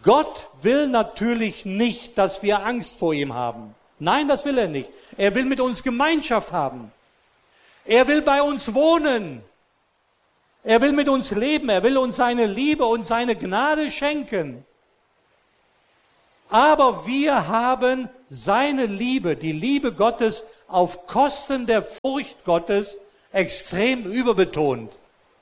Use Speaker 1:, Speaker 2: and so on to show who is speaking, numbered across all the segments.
Speaker 1: Gott will natürlich nicht, dass wir Angst vor ihm haben. Nein, das will er nicht. Er will mit uns Gemeinschaft haben. Er will bei uns wohnen. Er will mit uns leben. Er will uns seine Liebe und seine Gnade schenken. Aber wir haben seine Liebe, die Liebe Gottes, auf Kosten der Furcht Gottes extrem überbetont.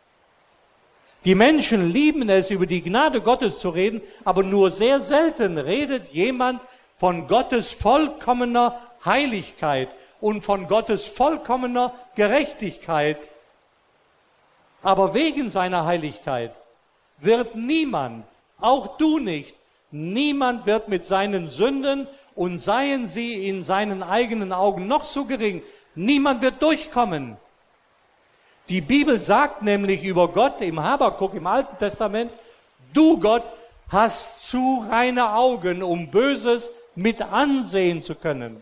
Speaker 1: Die Menschen lieben es, über die Gnade Gottes zu reden, aber nur sehr selten redet jemand von Gottes vollkommener Heiligkeit und von Gottes vollkommener Gerechtigkeit. Aber wegen seiner Heiligkeit wird niemand, auch du nicht, niemand wird mit seinen Sünden, und seien sie in seinen eigenen Augen noch so gering, niemand wird durchkommen. Die Bibel sagt nämlich über Gott im Habakuk im Alten Testament, du Gott hast zu reine Augen, um Böses mit ansehen zu können.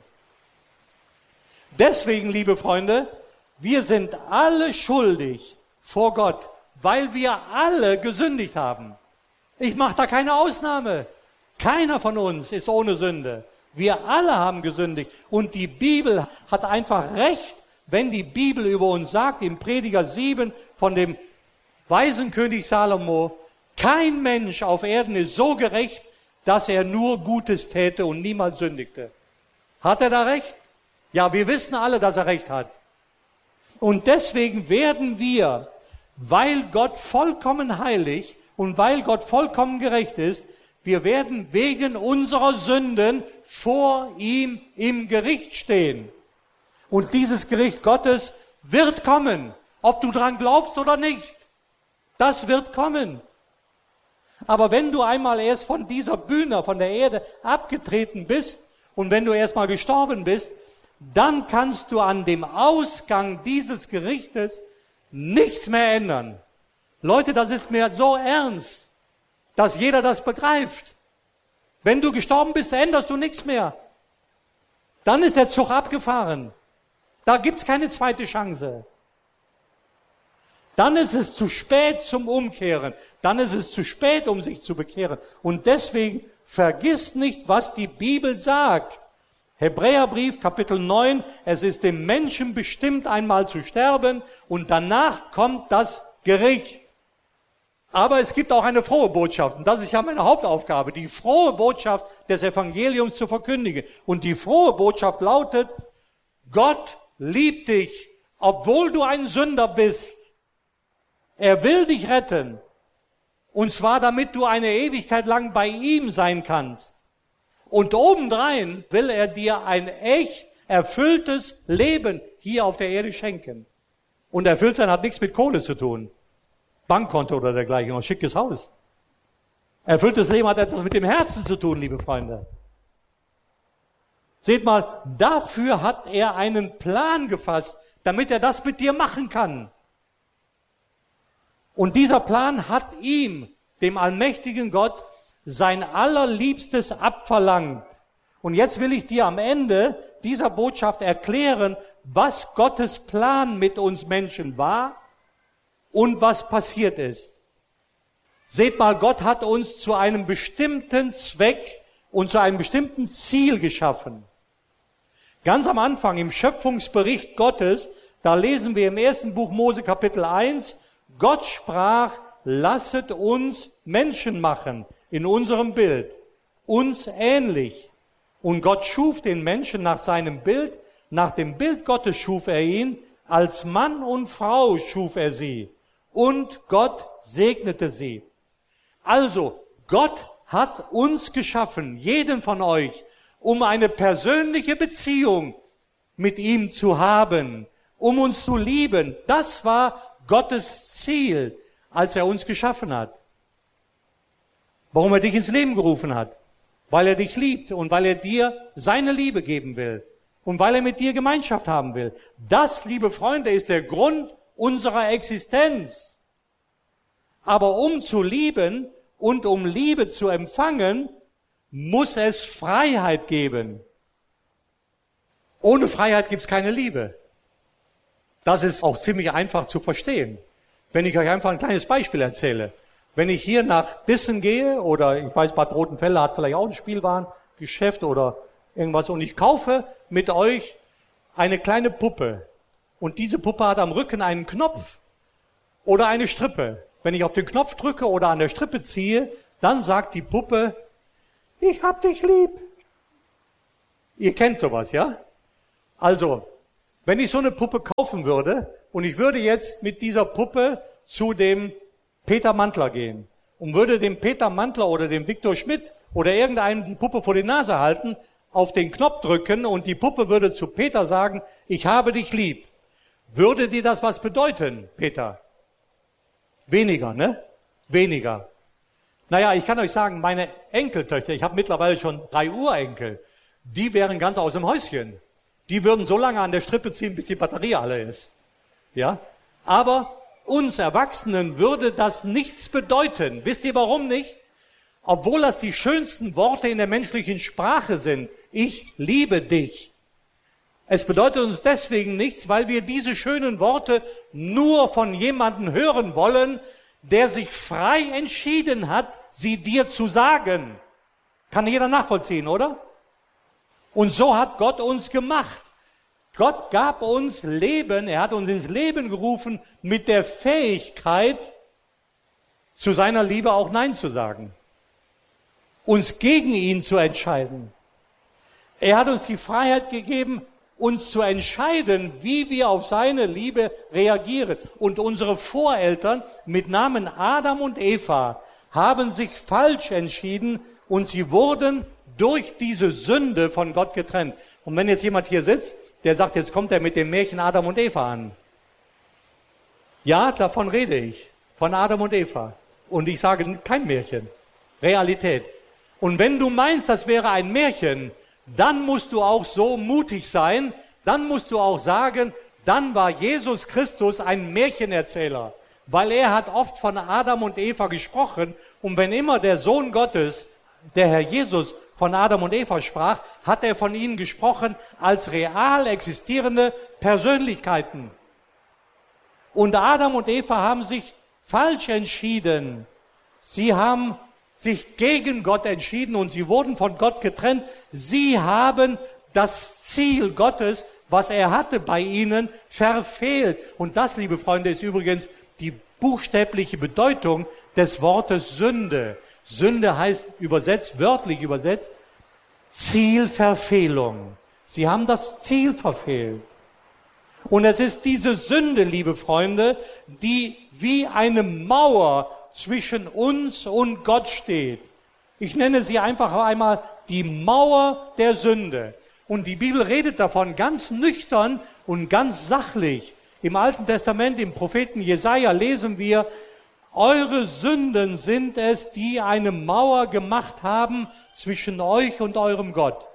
Speaker 1: Deswegen, liebe Freunde, wir sind alle schuldig vor Gott, weil wir alle gesündigt haben. Ich mache da keine Ausnahme. Keiner von uns ist ohne Sünde. Wir alle haben gesündigt. Und die Bibel hat einfach recht, wenn die Bibel über uns sagt, im Prediger 7 von dem weisen König Salomo, kein Mensch auf Erden ist so gerecht, dass er nur Gutes täte und niemals sündigte. Hat er da recht? Ja, wir wissen alle, dass er recht hat. Und deswegen werden wir, weil Gott vollkommen heilig und weil Gott vollkommen gerecht ist, wir werden wegen unserer Sünden vor ihm im Gericht stehen. Und dieses Gericht Gottes wird kommen, ob du dran glaubst oder nicht. Das wird kommen. Aber wenn du einmal erst von dieser Bühne, von der Erde abgetreten bist und wenn du erst mal gestorben bist, dann kannst du an dem Ausgang dieses Gerichtes nichts mehr ändern. Leute, das ist mir so ernst, dass jeder das begreift. Wenn du gestorben bist, änderst du nichts mehr. Dann ist der Zug abgefahren. Da gibt's keine zweite Chance. Dann ist es zu spät zum Umkehren. Dann ist es zu spät, um sich zu bekehren. Und deswegen vergiss nicht, was die Bibel sagt. Hebräerbrief, Kapitel 9, es ist dem Menschen bestimmt, einmal zu sterben und danach kommt das Gericht. Aber es gibt auch eine frohe Botschaft und das ist ja meine Hauptaufgabe, die frohe Botschaft des Evangeliums zu verkündigen. Und die frohe Botschaft lautet, Gott liebt dich, obwohl du ein Sünder bist. Er will dich retten. Und zwar, damit du eine Ewigkeit lang bei ihm sein kannst. Und obendrein will er dir ein echt erfülltes Leben hier auf der Erde schenken. Und erfüllt sein hat nichts mit Kohle zu tun. Bankkonto oder dergleichen, ein schickes Haus. Erfülltes Leben hat etwas mit dem Herzen zu tun, liebe Freunde. Seht mal, dafür hat er einen Plan gefasst, damit er das mit dir machen kann. Und dieser Plan hat ihm, dem allmächtigen Gott, sein Allerliebstes abverlangt. Und jetzt will ich dir am Ende dieser Botschaft erklären, was Gottes Plan mit uns Menschen war und was passiert ist. Seht mal, Gott hat uns zu einem bestimmten Zweck und zu einem bestimmten Ziel geschaffen. Ganz am Anfang im Schöpfungsbericht Gottes, da lesen wir im 1. Buch Mose Kapitel 1, Gott sprach, lasset uns Menschen machen in unserem Bild, uns ähnlich. Und Gott schuf den Menschen nach seinem Bild, nach dem Bild Gottes schuf er ihn, als Mann und Frau schuf er sie. Und Gott segnete sie. Also, Gott hat uns geschaffen, jeden von euch, um eine persönliche Beziehung mit ihm zu haben, um uns zu lieben. Das war Gottes Ziel, als er uns geschaffen hat. Warum er dich ins Leben gerufen hat? Weil er dich liebt und weil er dir seine Liebe geben will und weil er mit dir Gemeinschaft haben will. Das, liebe Freunde, ist der Grund unserer Existenz. Aber um zu lieben und um Liebe zu empfangen, muss es Freiheit geben. Ohne Freiheit gibt es keine Liebe. Das ist auch ziemlich einfach zu verstehen. Wenn ich euch einfach ein kleines Beispiel erzähle. Wenn ich hier nach Dissen gehe, oder ich weiß, Bad Rotenfeller hat vielleicht auch ein Spielwarengeschäft oder irgendwas, und ich kaufe mit euch eine kleine Puppe, und diese Puppe hat am Rücken einen Knopf oder eine Strippe. Wenn ich auf den Knopf drücke oder an der Strippe ziehe, dann sagt die Puppe, ich hab dich lieb. Ihr kennt sowas, ja? Also, wenn ich so eine Puppe kaufen würde und ich würde jetzt mit dieser Puppe zu dem Peter Mantler gehen und würde dem Peter Mantler oder dem Viktor Schmidt oder irgendeinem die Puppe vor die Nase halten, auf den Knopf drücken und die Puppe würde zu Peter sagen, ich habe dich lieb. Würde dir das was bedeuten, Peter? Weniger, ne? Weniger. Naja, ich kann euch sagen, meine Enkeltöchter, ich habe mittlerweile schon 3 Urenkel, die wären ganz aus dem Häuschen. Die würden so lange an der Strippe ziehen, bis die Batterie alle ist. Ja? Aber uns Erwachsenen würde das nichts bedeuten. Wisst ihr warum nicht? Obwohl das die schönsten Worte in der menschlichen Sprache sind. Ich liebe dich. Es bedeutet uns deswegen nichts, weil wir diese schönen Worte nur von jemandem hören wollen, der sich frei entschieden hat, sie dir zu sagen. Kann jeder nachvollziehen, oder? Und so hat Gott uns gemacht. Gott gab uns Leben, er hat uns ins Leben gerufen mit der Fähigkeit, zu seiner Liebe auch Nein zu sagen. Uns gegen ihn zu entscheiden. Er hat uns die Freiheit gegeben, uns zu entscheiden, wie wir auf seine Liebe reagieren. Und unsere Voreltern mit Namen Adam und Eva haben sich falsch entschieden und sie wurden durch diese Sünde von Gott getrennt. Und wenn jetzt jemand hier sitzt, der sagt, jetzt kommt er mit dem Märchen Adam und Eva an. Ja, davon rede ich. Von Adam und Eva. Und ich sage, kein Märchen. Realität. Und wenn du meinst, das wäre ein Märchen, dann musst du auch so mutig sein, dann musst du auch sagen, dann war Jesus Christus ein Märchenerzähler. Weil er hat oft von Adam und Eva gesprochen. Und wenn immer der Sohn Gottes, der Herr Jesus, von Adam und Eva sprach, hat er von ihnen gesprochen als real existierende Persönlichkeiten. Und Adam und Eva haben sich falsch entschieden. Sie haben sich gegen Gott entschieden und sie wurden von Gott getrennt. Sie haben das Ziel Gottes, was er hatte bei ihnen, verfehlt. Und das, liebe Freunde, ist übrigens die buchstäbliche Bedeutung des Wortes Sünde. Sünde heißt wörtlich übersetzt, Zielverfehlung. Sie haben das Ziel verfehlt. Und es ist diese Sünde, liebe Freunde, die wie eine Mauer zwischen uns und Gott steht. Ich nenne sie einfach einmal die Mauer der Sünde. Und die Bibel redet davon ganz nüchtern und ganz sachlich. Im Alten Testament, im Propheten Jesaja lesen wir, eure Sünden sind es, die eine Mauer gemacht haben zwischen euch und eurem Gott.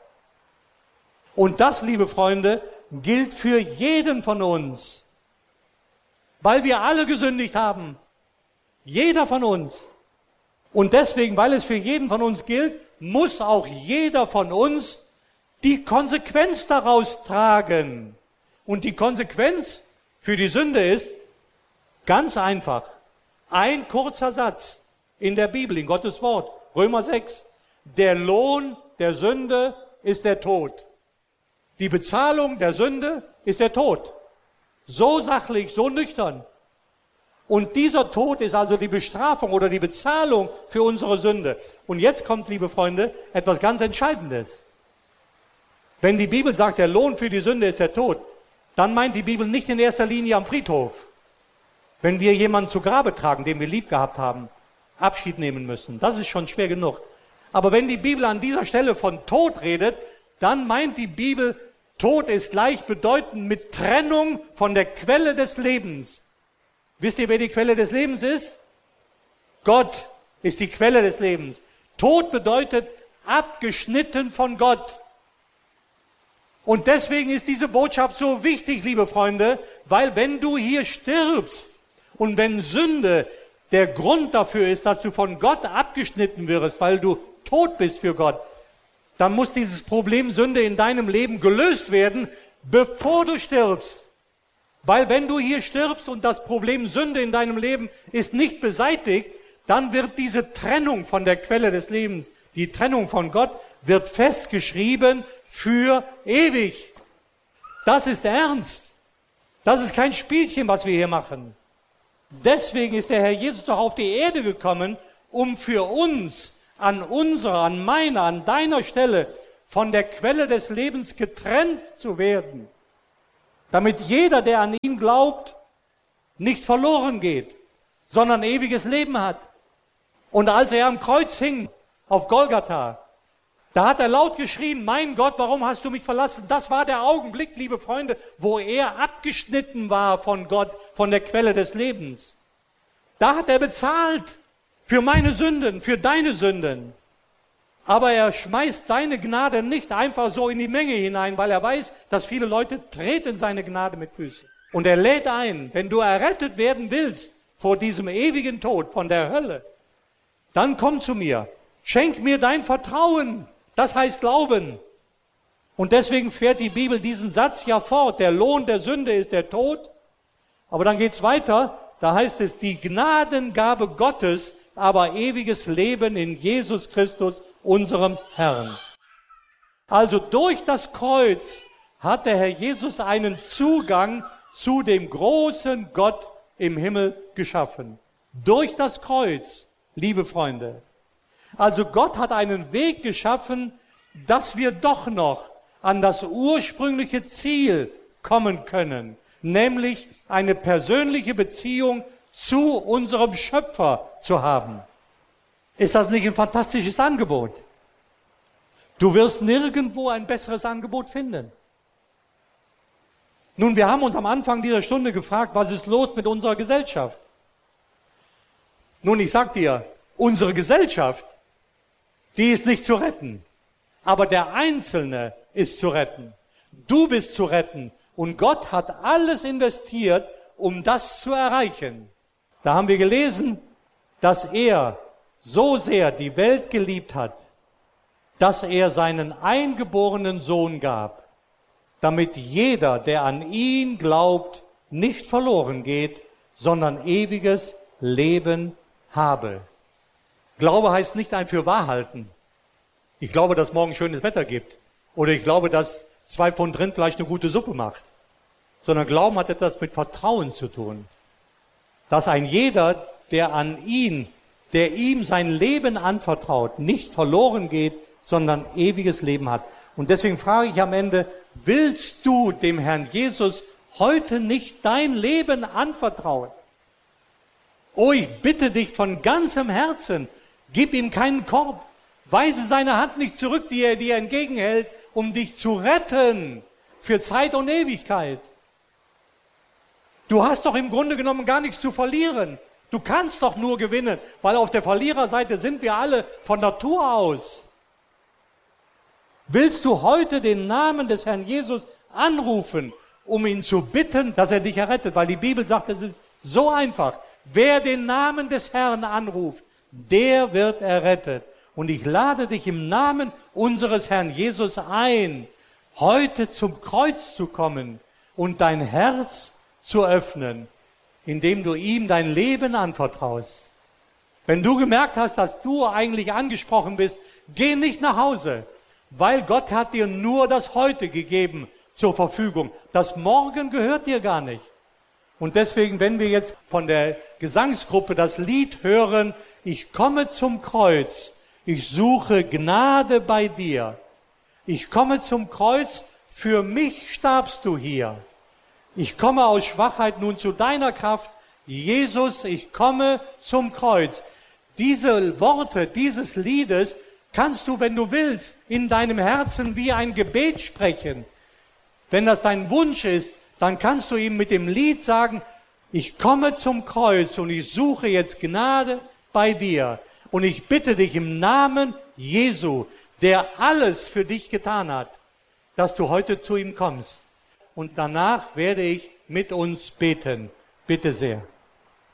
Speaker 1: Und das, liebe Freunde, gilt für jeden von uns. Weil wir alle gesündigt haben. Jeder von uns. Und deswegen, weil es für jeden von uns gilt, muss auch jeder von uns die Konsequenz daraus tragen. Und die Konsequenz für die Sünde ist ganz einfach. Ein kurzer Satz in der Bibel, in Gottes Wort, Römer 6. Der Lohn der Sünde ist der Tod. Die Bezahlung der Sünde ist der Tod. So sachlich, so nüchtern. Und dieser Tod ist also die Bestrafung oder die Bezahlung für unsere Sünde. Und jetzt kommt, liebe Freunde, etwas ganz Entscheidendes. Wenn die Bibel sagt, der Lohn für die Sünde ist der Tod, dann meint die Bibel nicht in erster Linie am Friedhof. Wenn wir jemanden zu Grabe tragen, den wir lieb gehabt haben, Abschied nehmen müssen. Das ist schon schwer genug. Aber wenn die Bibel an dieser Stelle von Tod redet, dann meint die Bibel, Tod ist gleichbedeutend mit Trennung von der Quelle des Lebens. Wisst ihr, wer die Quelle des Lebens ist? Gott ist die Quelle des Lebens. Tod bedeutet abgeschnitten von Gott. Und deswegen ist diese Botschaft so wichtig, liebe Freunde, weil wenn du hier stirbst und wenn Sünde der Grund dafür ist, dass du von Gott abgeschnitten wirst, weil du tot bist für Gott, dann muss dieses Problem Sünde in deinem Leben gelöst werden, bevor du stirbst. Weil wenn du hier stirbst und das Problem Sünde in deinem Leben ist nicht beseitigt, dann wird diese Trennung von der Quelle des Lebens, die Trennung von Gott, wird festgeschrieben für ewig. Das ist ernst. Das ist kein Spielchen, was wir hier machen. Deswegen ist der Herr Jesus doch auf die Erde gekommen, um für uns an unserer, an meiner, an deiner Stelle von der Quelle des Lebens getrennt zu werden. Damit jeder, der an ihn glaubt, nicht verloren geht, sondern ewiges Leben hat. Und als er am Kreuz hing, auf Golgatha, da hat er laut geschrien, mein Gott, warum hast du mich verlassen? Das war der Augenblick, liebe Freunde, wo er abgeschnitten war von Gott, von der Quelle des Lebens. Da hat er bezahlt für meine Sünden, für deine Sünden. Aber er schmeißt seine Gnade nicht einfach so in die Menge hinein, weil er weiß, dass viele Leute treten seine Gnade mit Füßen. Und er lädt ein, wenn du errettet werden willst vor diesem ewigen Tod, von der Hölle, dann komm zu mir, schenk mir dein Vertrauen. Das heißt Glauben. Und deswegen fährt die Bibel diesen Satz ja fort. Der Lohn der Sünde ist der Tod. Aber dann geht's weiter. Da heißt es, die Gnadengabe Gottes, aber ewiges Leben in Jesus Christus, unserem Herrn. Also durch das Kreuz hat der Herr Jesus einen Zugang zu dem großen Gott im Himmel geschaffen. Durch das Kreuz, liebe Freunde. Also Gott hat einen Weg geschaffen, dass wir doch noch an das ursprüngliche Ziel kommen können, nämlich eine persönliche Beziehung zu unserem Schöpfer zu haben. Ist das nicht ein fantastisches Angebot? Du wirst nirgendwo ein besseres Angebot finden. Nun, wir haben uns am Anfang dieser Stunde gefragt, was ist los mit unserer Gesellschaft? Nun, ich sag dir, unsere Gesellschaft, die ist nicht zu retten. Aber der Einzelne ist zu retten. Du bist zu retten. Und Gott hat alles investiert, um das zu erreichen. Da haben wir gelesen, dass er so sehr die Welt geliebt hat, dass er seinen eingeborenen Sohn gab, damit jeder, der an ihn glaubt, nicht verloren geht, sondern ewiges Leben habe. Glaube heißt nicht ein für wahr halten. Ich glaube, dass morgen schönes Wetter gibt. Oder ich glaube, dass 2 Pfund Rind vielleicht eine gute Suppe macht. Sondern Glauben hat etwas mit Vertrauen zu tun. Dass ein jeder, der an ihn, der ihm sein Leben anvertraut, nicht verloren geht, sondern ewiges Leben hat. Und deswegen frage ich am Ende, willst du dem Herrn Jesus heute nicht dein Leben anvertrauen? Oh, ich bitte dich von ganzem Herzen, gib ihm keinen Korb. Weise seine Hand nicht zurück, die er dir entgegenhält, um dich zu retten für Zeit und Ewigkeit. Du hast doch im Grunde genommen gar nichts zu verlieren. Du kannst doch nur gewinnen, weil auf der Verliererseite sind wir alle von Natur aus. Willst du heute den Namen des Herrn Jesus anrufen, um ihn zu bitten, dass er dich errettet? Weil die Bibel sagt, es ist so einfach. Wer den Namen des Herrn anruft, der wird errettet. Und ich lade dich im Namen unseres Herrn Jesus ein, heute zum Kreuz zu kommen und dein Herz zu öffnen, indem du ihm dein Leben anvertraust. Wenn du gemerkt hast, dass du eigentlich angesprochen bist, geh nicht nach Hause, weil Gott hat dir nur das Heute gegeben zur Verfügung. Das Morgen gehört dir gar nicht. Und deswegen, wenn wir jetzt von der Gesangsgruppe das Lied hören, ich komme zum Kreuz, ich suche Gnade bei dir. Ich komme zum Kreuz, für mich starbst du hier. Ich komme aus Schwachheit nun zu deiner Kraft. Jesus, ich komme zum Kreuz. Diese Worte dieses Liedes kannst du, wenn du willst, in deinem Herzen wie ein Gebet sprechen. Wenn das dein Wunsch ist, dann kannst du ihm mit dem Lied sagen, ich komme zum Kreuz und ich suche jetzt Gnade bei dir. Und ich bitte dich im Namen Jesu, der alles für dich getan hat, dass du heute zu ihm kommst. Und danach werde ich mit uns beten. Bitte sehr.